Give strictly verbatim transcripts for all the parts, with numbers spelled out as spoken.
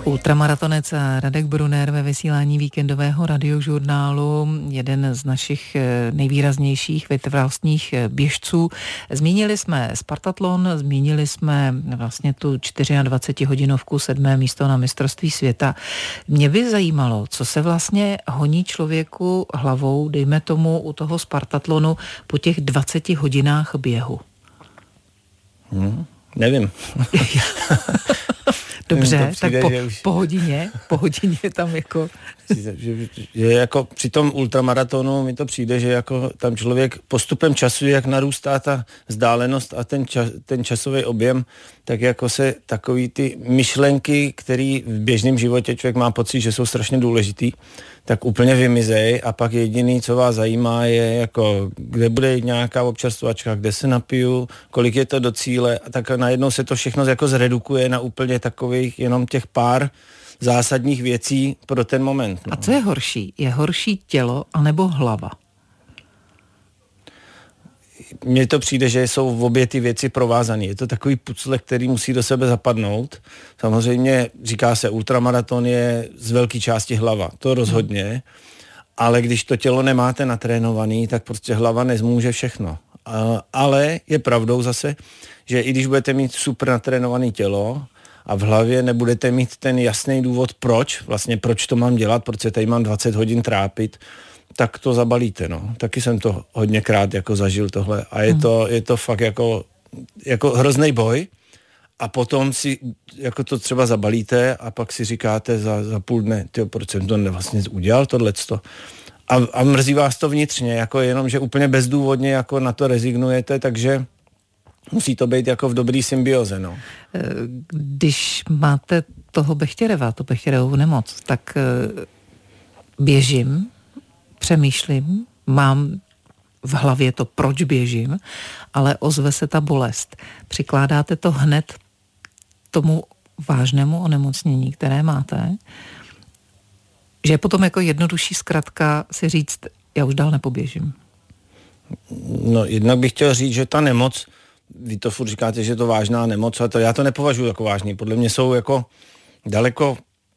Ultramaratonec Radek Brunner ve vysílání víkendového radiožurnálu, jeden z našich nejvýraznějších vytrvalostních běžců. Zmínili jsme Spartatlon, zmínili jsme vlastně tu dvacetčtyřhodinovku, sedmé místo na mistrovství světa. Mě by zajímalo, co se vlastně honí člověku hlavou, dejme tomu u toho Spartatlonu, po těch dvaceti hodinách běhu. Hmm, nevím. Dobře, přijde, tak po, už... po hodině, po hodině tam jako... že, že jako při tom ultramaratonu mi to přijde, že jako tam člověk postupem času, jak narůstá ta vzdálenost a ten, čas, ten časový objem, tak jako se takový ty myšlenky, který v běžném životě člověk má pocit, že jsou strašně důležitý, tak úplně vymizej a pak jediný, co vás zajímá, je jako, kde bude nějaká občerstvovačka, kde se napiju, kolik je to do cíle a tak najednou se to všechno jako zredukuje na úplně takových jenom těch pár zásadních věcí pro ten moment. No. A co je horší? Je horší tělo anebo hlava? Mně to přijde, že jsou v obě ty věci provázané. Je to takový pucle, který musí do sebe zapadnout. Samozřejmě říká se, ultramaraton je z velké části hlava. To rozhodně. Hmm. Ale když to tělo nemáte natrénovaný, tak prostě hlava nezmůže všechno. A, ale je pravdou zase, že i když budete mít super natrénované tělo a v hlavě nebudete mít ten jasný důvod, proč, vlastně proč to mám dělat, proč se tady mám dvacet hodin trápit, tak to zabalíte, no. Taky jsem to hodněkrát jako zažil tohle a je to, je to fakt jako, jako hrozný boj a potom si jako to třeba zabalíte a pak si říkáte za, za půl dne, tyjo, proč jsem to vlastně udělal, tohleto. A, a mrzí vás to vnitřně, jako jenom, že úplně bezdůvodně jako na to rezignujete, takže musí to být jako v dobrý symbioze, no. Když máte toho Bechtereva, tu Bechterevovu nemoc, tak běžím, přemýšlím, mám v hlavě to, proč běžím, ale ozve se ta bolest. Přikládáte to hned tomu vážnému onemocnění, které máte, že je potom jako jednodušší zkratka si říct, já už dál nepoběžím. No, jednak bych chtěl říct, že ta nemoc, vy to furt říkáte, že je to vážná nemoc, a to já to nepovažuji jako vážný. Podle mě jsou jako daleko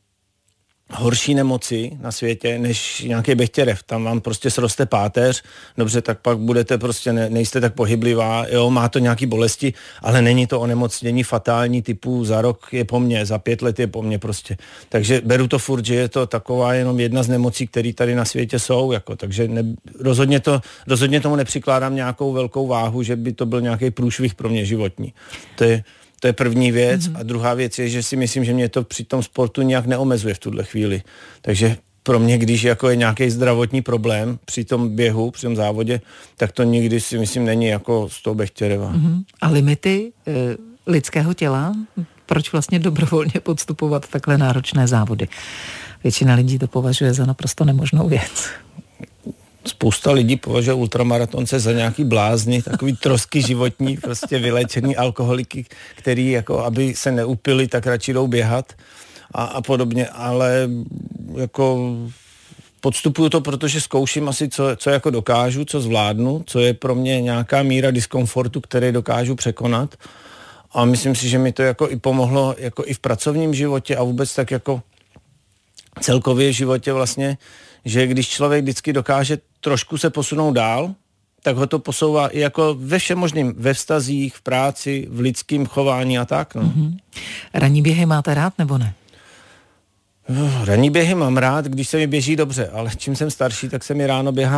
horší nemoci na světě, než nějaký Bechterev. Tam vám prostě sroste páteř, dobře, tak pak budete prostě, ne, nejste tak pohyblivá, jo, má to nějaký bolesti, ale není to onemocnění fatální typu za rok je po mně, za pět let je po mně prostě. Takže beru to furt, že je to taková jenom jedna z nemocí, které tady na světě jsou, jako, takže ne, rozhodně, to, rozhodně tomu nepřikládám nějakou velkou váhu, že by to byl nějaký průšvih pro mě životní. To je To je první věc mm-hmm. a druhá věc je, že si myslím, že mě to při tom sportu nějak neomezuje v tuhle chvíli. Takže pro mě, když jako je nějaký zdravotní problém při tom běhu, při tom závodě, tak to nikdy si myslím není jako z toho Bechtereva. Mm-hmm. A limity e, lidského těla? Proč vlastně dobrovolně podstupovat takhle náročné závody? Většina lidí to považuje za naprosto nemožnou věc. Spousta lidí považuje ultramaratonce za nějaký blázni, takový trosky životní, prostě vyléčený alkoholiky, který jako, aby se neupili, tak radši jdou běhat a, a podobně, ale jako podstupuju to, protože zkouším asi, co, co jako dokážu, co zvládnu, co je pro mě nějaká míra diskomfortu, který dokážu překonat a myslím si, že mi to jako i pomohlo jako i v pracovním životě a vůbec tak jako celkově v životě vlastně, že když člověk vždycky dokáže trošku se posunout dál, tak ho to posouvá i jako ve všem možným, ve vztazích, v práci, v lidském chování a tak. No. Mm-hmm. Ranní běhy máte rád nebo ne? Ranní běhy mám rád, když se mi běží dobře, ale čím jsem starší, tak se mi ráno běhá